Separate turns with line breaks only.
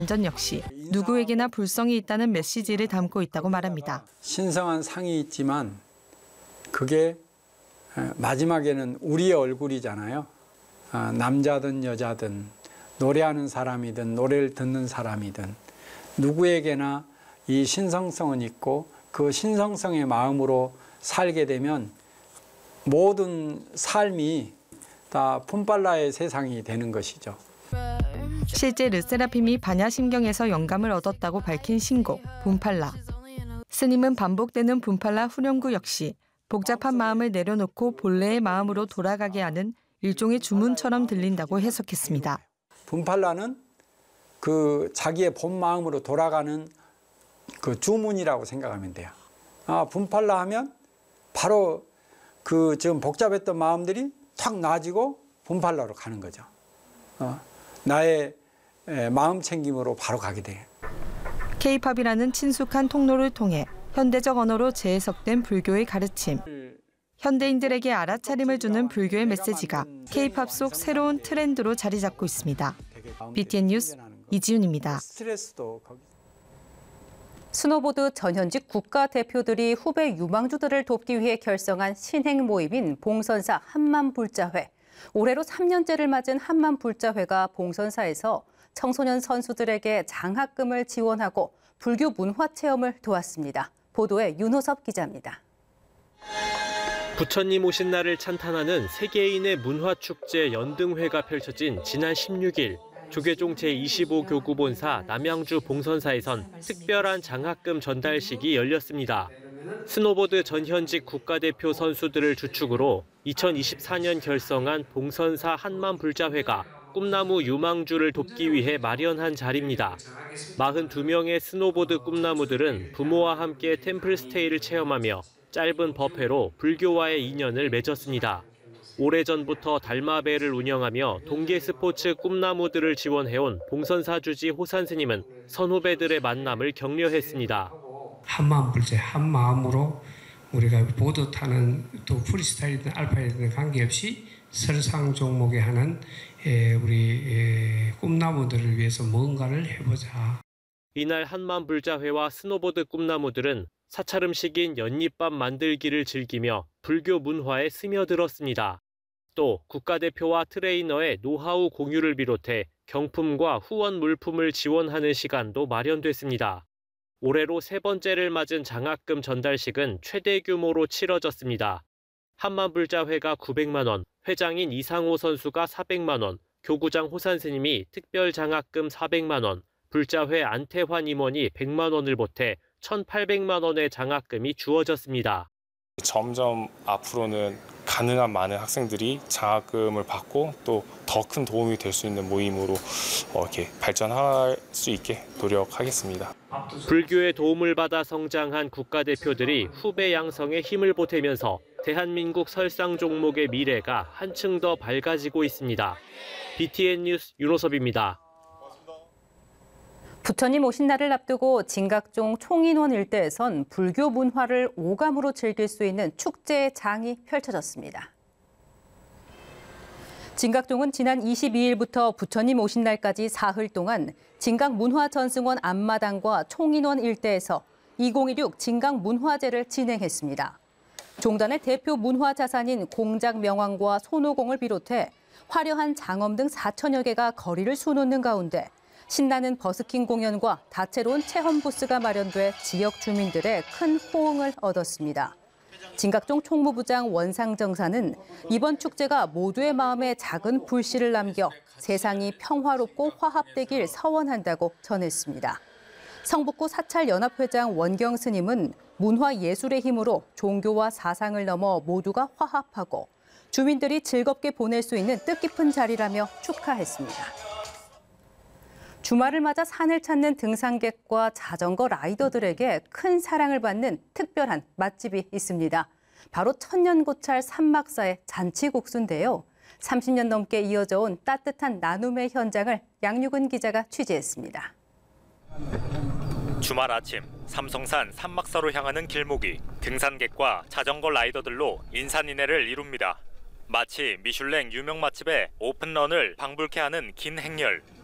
전 역시 누구에게나 불성이 있다는 메시지를 담고 있다고 말합니다.
신성한 상이 있지만 그게 마지막에는 우리의 얼굴이잖아요. 남자든 여자든 노래하는 사람이든 노래를 듣는 사람이든 누구에게나 이 신성성은 있고 그 신성성의 마음으로 살게 되면 모든 삶이 다 품팔라의 세상이 되는 것이죠.
실제 르세라핌이 반야심경에서 영감을 얻었다고 밝힌 신곡 붐팔라. 스님은 반복되는 붐팔라 후렴구 역시 복잡한 마음을 내려놓고 본래의 마음으로 돌아가게 하는 일종의 주문처럼 들린다고 해석했습니다.
붐팔라는 그 자기의 본 마음으로 돌아가는 그 주문이라고 생각하면 돼요. 붐팔라 하면 바로 그 지금 복잡했던 마음들이 탁 나아지고 붐팔라로 가는 거죠. 나의 마음 챙김으로 바로 가게 돼요.
K-팝이라는 친숙한 통로를 통해 현대적 언어로 재해석된 불교의 가르침. 현대인들에게 알아차림을 주는 불교의 메시지가 K-팝 속 새로운 트렌드로 자리 잡고 있습니다. BTN 뉴스 이지윤입니다.
스노보드 전현직 국가대표들이 후배 유망주들을 돕기 위해 결성한 신행 모임인 봉선사 한만불자회. 올해로 3년째를 맞은 한만불자회가 봉선사에서 청소년 선수들에게 장학금을 지원하고 불교 문화 체험을 도왔습니다. 보도에 윤호섭 기자입니다.
부처님 오신 날을 찬탄하는 세계인의 문화축제 연등회가 펼쳐진 지난 16일 조계종 제25교구본사 남양주 봉선사에선 특별한 장학금 전달식이 열렸습니다. 스노보드 전현직 국가대표 선수들을 주축으로 2024년 결성한 봉선사 한만불자회가 꿈나무 유망주를 돕기 위해 마련한 자리입니다. 42명의 스노보드 꿈나무들은 부모와 함께 템플스테이를 체험하며 짧은 법회로 불교와의 인연을 맺었습니다. 오래전부터 달마배를 운영하며 동계 스포츠 꿈나무들을 지원해온 봉선사 주지 호산 스님은 선후배들의 만남을 격려했습니다.
한마음불제, 한마음으로 우리가 보드 타는 또 프리스타일이든 알파이든 관계없이 설상 종목에 하는 우리 꿈나무들을 위해서 뭔가를 해보자.
이날 한만불자회와 스노보드 꿈나무들은 사찰음식인 연잎밥 만들기를 즐기며 불교 문화에 스며들었습니다. 또 국가대표와 트레이너의 노하우 공유를 비롯해 경품과 후원 물품을 지원하는 시간도 마련됐습니다. 올해로 3번째를 맞은 장학금 전달식은 최대 규모로 치러졌습니다. 한만불자회가 900만 원, 회장인 이상호 선수가 400만 원, 교구장 호산 스님이 특별 장학금 400만 원, 불자회 안태환 임원이 100만 원을 보태 1,800만 원의 장학금이 주어졌습니다.
점점 앞으로는 가능한 많은 학생들이 장학금을 받고 또 더 큰 도움이 될 수 있는 모임으로 이렇게 발전할 수 있게 노력하겠습니다.
불교의 도움을 받아 성장한 국가대표들이 후배 양성에 힘을 보태면서 대한민국 설상 종목의 미래가 한층 더 밝아지고 있습니다. BTN 뉴스 윤호섭입니다.
부처님 오신 날을 앞두고 진각종 총인원 일대에선 불교 문화를 오감으로 즐길 수 있는 축제의 장이 펼쳐졌습니다. 진각종은 지난 22일부터 부처님 오신 날까지 사흘 동안 진각문화전승원 앞마당과 총인원 일대에서 2016 진각문화제를 진행했습니다. 종단의 대표 문화자산인 공작명왕과 손오공을 비롯해 화려한 장엄 등 4천여 개가 거리를 수놓는 가운데 신나는 버스킹 공연과 다채로운 체험 부스가 마련돼 지역 주민들의 큰 호응을 얻었습니다. 진각종 총무부장 원상정사는 이번 축제가 모두의 마음에 작은 불씨를 남겨 세상이 평화롭고 화합되길 서원한다고 전했습니다. 성북구 사찰연합회장 원경 스님은 문화예술의 힘으로 종교와 사상을 넘어 모두가 화합하고 주민들이 즐겁게 보낼 수 있는 뜻깊은 자리라며 축하했습니다. 주말을 맞아 산을 찾는 등산객과 자전거 라이더들에게 큰 사랑을 받는 특별한 맛집이 있습니다. 바로 천년고찰 산막사의 잔치국수인데요. 30년 넘게 이어져 온 따뜻한 나눔의 현장을 양유근 기자가 취재했습니다.
주말 아침 삼성산 산막사로 향하는 길목이 등산객과 자전거 라이더들로 인산인해를 이룹니다. 마치 미슐랭 유명 맛집의 오픈런을 방불케 하는 긴 행렬.